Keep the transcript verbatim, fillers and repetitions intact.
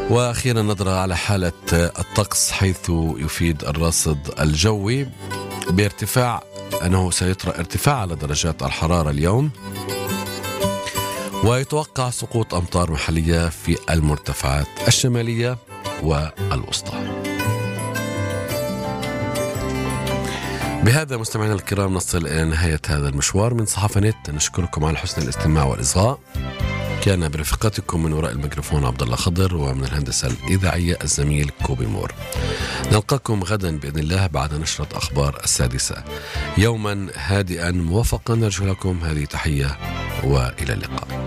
وأخيرا نظرة على حالة الطقس، حيث يفيد الراصد الجوي بارتفاع أنه سيطرأ ارتفاع على درجات الحرارة اليوم، ويتوقع سقوط أمطار محلية في المرتفعات الشمالية والوسطى. بهذا مستمعينا الكرام نصل إلى نهاية هذا المشوار من صحافة نت. نشكركم على حسن الاستماع والإصغاء. كان برفقتكم من وراء الميكروفون عبد الله خضر، ومن الهندسة الإذاعية الزميل كوبي مور. نلقاكم غدا بإذن الله بعد نشرة أخبار السادسة. يوما هادئا موفقا نرجو لكم، هذه تحية وإلى اللقاء.